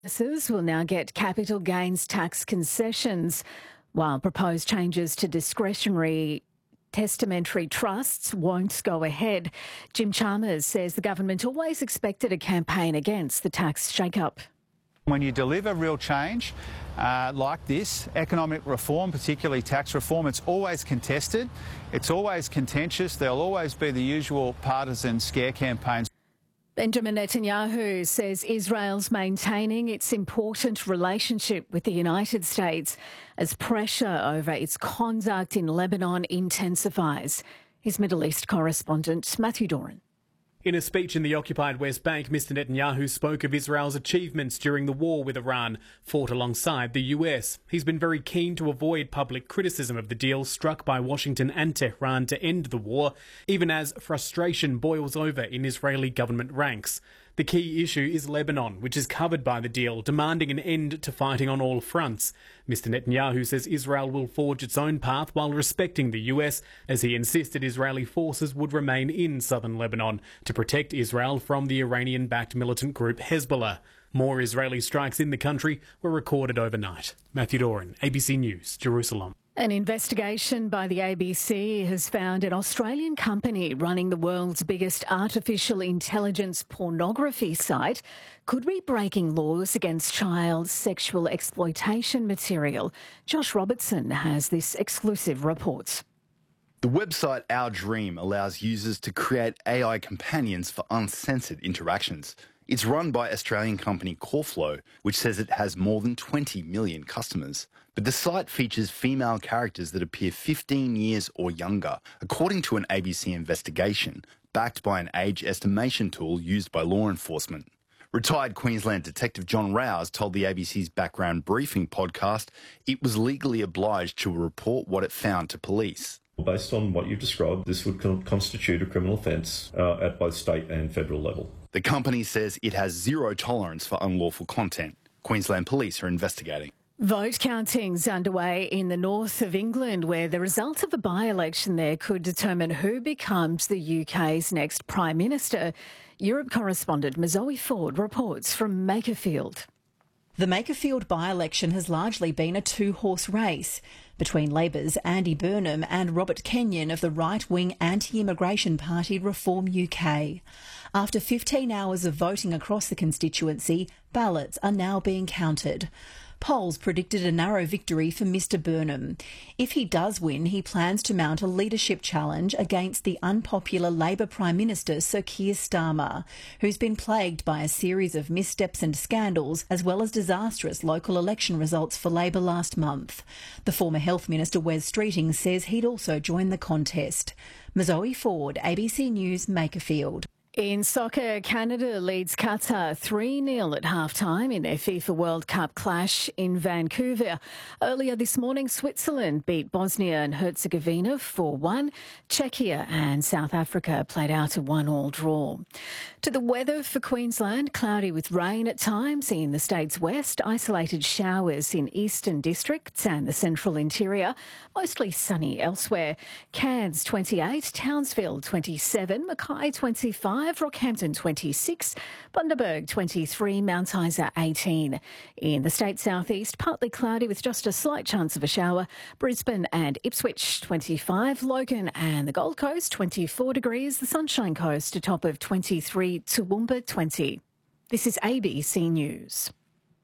Businesses will now get capital gains tax concessions, while proposed changes to discretionary testamentary trusts won't go ahead. Jim Chalmers says the government always expected a campaign against the tax shake-up. When you deliver real change like this, economic reform, particularly tax reform, it's always contested, it's always contentious, there'll always be the usual partisan scare campaigns. Benjamin Netanyahu says Israel's maintaining its important relationship with the United States as pressure over its conduct in Lebanon intensifies. His Middle East correspondent, Matthew Doran. In a speech in the occupied West Bank, Mr Netanyahu spoke of Israel's achievements during the war with Iran, fought alongside the US. He's been very keen to avoid public criticism of the deal struck by Washington and Tehran to end the war, even as frustration boils over in Israeli government ranks. The key issue is Lebanon, which is covered by the deal, demanding an end to fighting on all fronts. Mr Netanyahu says Israel will forge its own path while respecting the US, as he insisted Israeli forces would remain in southern Lebanon to protect Israel from the Iranian-backed militant group Hezbollah. More Israeli strikes in the country were recorded overnight. Matthew Doran, ABC News, Jerusalem. An investigation by the ABC has found an Australian company running the world's biggest artificial intelligence pornography site could be breaking laws against child sexual exploitation material. Josh Robertson has this exclusive report. The website Our Dream allows users to create AI companions for uncensored interactions. It's run by Australian company Coreflow, which says it has more than 20 million customers. But the site features female characters that appear 15 years or younger, according to an ABC investigation, backed by an age estimation tool used by law enforcement. Retired Queensland Detective John Rouse told the ABC's Background Briefing podcast it was legally obliged to report what it found to police. Based on what you've described, this would constitute a criminal offence at both state and federal level. The company says it has zero tolerance for unlawful content. Queensland Police are investigating. Vote counting's underway in the north of England, where the result of a by-election there could determine who becomes the UK's next Prime Minister. Europe correspondent Zoe Ford reports from Makerfield. The Makerfield by-election has largely been a two-horse race between Labor's Andy Burnham and Robert Kenyon of the right-wing anti-immigration party Reform UK. After 15 hours of voting across the constituency, ballots are now being counted. Polls predicted a narrow victory for Mr Burnham. If he does win, he plans to mount a leadership challenge against the unpopular Labor Prime Minister Sir Keir Starmer, who's been plagued by a series of missteps and scandals, as well as disastrous local election results for Labor last month. The former Health Minister Wes Streeting says he'd also join the contest. Zoe Ford, ABC News, Makerfield. In soccer, Canada leads Qatar 3-0 at half-time in their FIFA World Cup clash in Vancouver. Earlier this morning, Switzerland beat Bosnia and Herzegovina 4-1. Czechia and South Africa played out a 1-1 draw. To the weather for Queensland, cloudy with rain at times in the state's west, isolated showers in eastern districts and the central interior, mostly sunny elsewhere. Cairns 28, Townsville 27, Mackay 25, Rockhampton 26, Bundaberg 23, Mount Isa 18. In the state southeast, partly cloudy with just a slight chance of a shower. Brisbane and Ipswich 25, Logan and the Gold Coast 24 degrees, the Sunshine Coast a top of 23, Toowoomba 20. This is ABC News.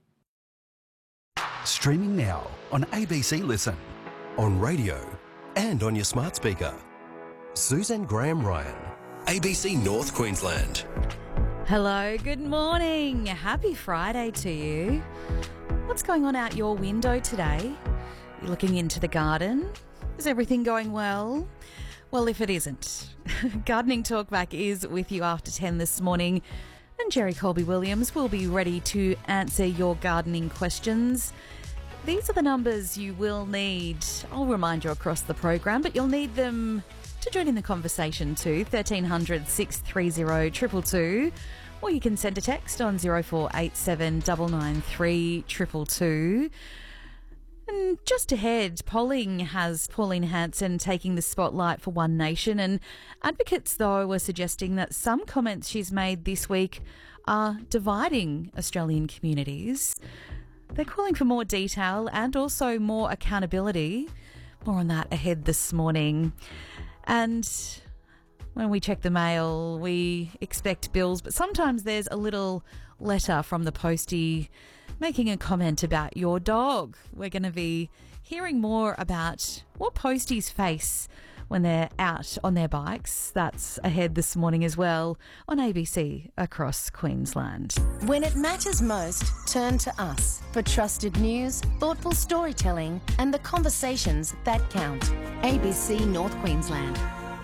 Streaming now on ABC Listen, on radio and on your smart speaker. Suzanne Graham Ryan, ABC North Queensland. Hello, good morning. Happy Friday to you. What's going on out your window today? You're looking into the garden? Is everything going well? Well, if it isn't, Gardening Talkback is with you after 10 this morning, and Jerry Colby-Williams will be ready to answer your gardening questions. These are the numbers you will need. I'll remind you across the program, but you'll need them to join in the conversation too. 1300 630 222, or you can send a text on 0487 993 222. And just ahead, polling has Pauline Hanson taking the spotlight for One Nation, and advocates, though, were suggesting that some comments she's made this week are dividing Australian communities. They're calling for more detail and also more accountability. More on that ahead this morning. And when we check the mail, we expect bills, but sometimes there's a little letter from the postie making a comment about your dog. We're going to be hearing more about what posties face when they're out on their bikes. That's ahead this morning as well on ABC across Queensland. When it matters most, turn to us for trusted news, thoughtful storytelling and the conversations that count. ABC North Queensland.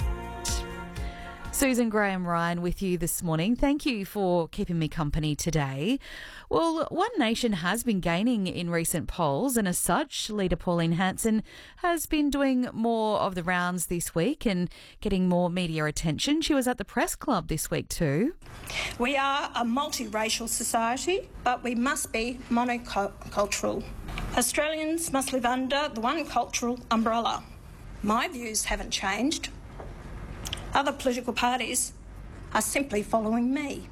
Susan Graham-Ryan with you this morning. Thank you for keeping me company today. Well, One Nation has been gaining in recent polls, and as such, Leader Pauline Hanson has been doing more of the rounds this week and getting more media attention. She was at the Press Club this week too. We are a multiracial society, but we must be monocultural. Australians must live under the one cultural umbrella. My views haven't changed. Other political parties are simply following me.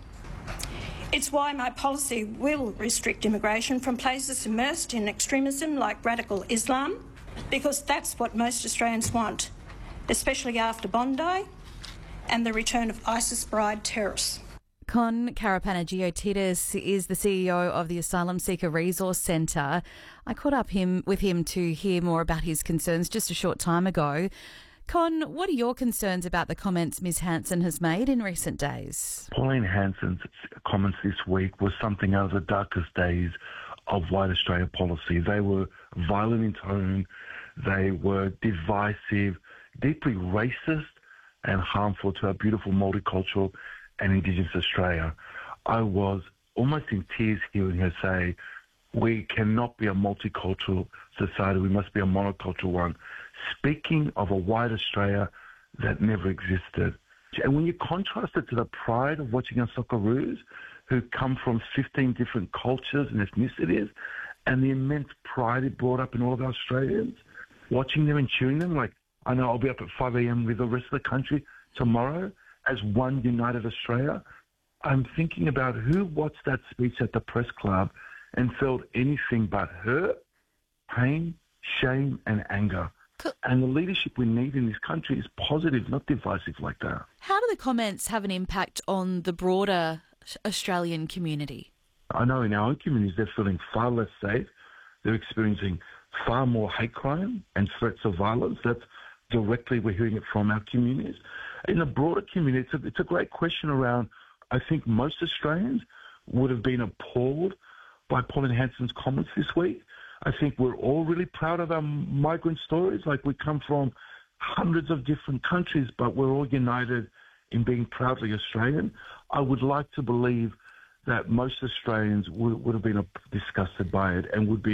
It's why my policy will restrict immigration from places immersed in extremism like radical Islam, because that's what most Australians want, especially after Bondi and the return of ISIS bride terrorists. Con Karapanagiotidis is the CEO of the Asylum Seeker Resource Centre. I caught up with him to hear more about his concerns just a short time ago. Con, what are your concerns about the comments Ms Hanson has made in recent days? Pauline Hanson's comments this week were something out of the darkest days of White Australia policy. They were violent in tone, they were divisive, deeply racist and harmful to our beautiful multicultural and Indigenous Australia. I was almost in tears hearing her say, we cannot be a multicultural society, we must be a monocultural one. Speaking of a white Australia that never existed. And when you contrast it to the pride of watching our Socceroos, who come from 15 different cultures and ethnicities, and the immense pride it brought up in all of our Australians, watching them and cheering them, like, I know I'll be up at 5 a.m. with the rest of the country tomorrow as one united Australia. I'm thinking about who watched that speech at the Press Club and felt anything but hurt, pain, shame and anger. And the leadership we need in this country is positive, not divisive like that. How do the comments have an impact on the broader Australian community? I know in our own communities they're feeling far less safe. They're experiencing far more hate crime and threats of violence. That's directly we're hearing it from our communities. In the broader community, it's a great question around, I think most Australians would have been appalled by Pauline Hanson's comments this week. I think we're all really proud of our migrant stories. Like, we come from hundreds of different countries, but we're all united in being proudly Australian. I would like to believe that most Australians would have been disgusted by it and would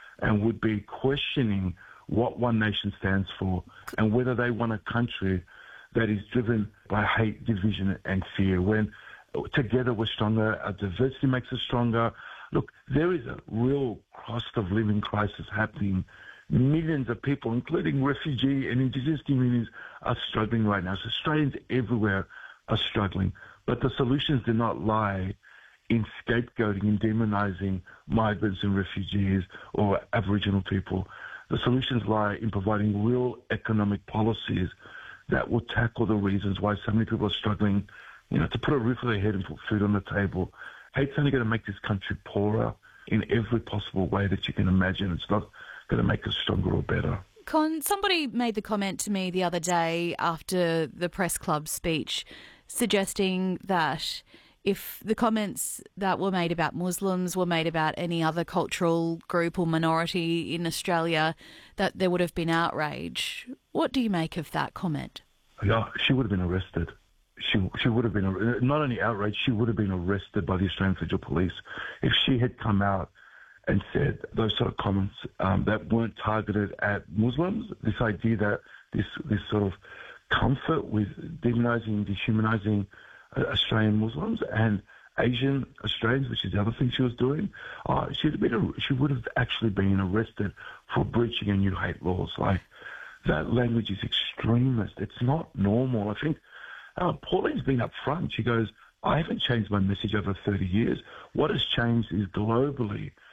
be questioning what One Nation stands for and whether they want a country that is driven by hate, division and fear. When together we're stronger, our diversity makes us stronger. Look, there is a real cost of living crisis happening. Millions of people, including refugee and Indigenous communities, are struggling right now. So Australians everywhere are struggling. But the solutions do not lie in scapegoating and demonising migrants and refugees or Aboriginal people. The solutions lie in providing real economic policies that will tackle the reasons why so many people are struggling, to put a roof over their head and put food on the table. Hate's only going to make this country poorer in every possible way that you can imagine. It's not going to make us stronger or better. Con, somebody made the comment to me the other day after the Press Club speech suggesting that if the comments that were made about Muslims were made about any other cultural group or minority in Australia, that there would have been outrage. What do you make of that comment? Yeah, she would have been arrested. She would have been, not only outraged, she would have been arrested by the Australian Federal Police if she had come out and said those sort of comments that weren't targeted at Muslims. This idea that this sort of comfort with demonising, dehumanising Australian Muslims and Asian Australians, which is the other thing she was doing, she would have actually been arrested for breaching a new hate laws. Like, that language is extremist. It's not normal. I think Pauline's been up front. She goes, I haven't changed my message over 30 years. What has changed is globally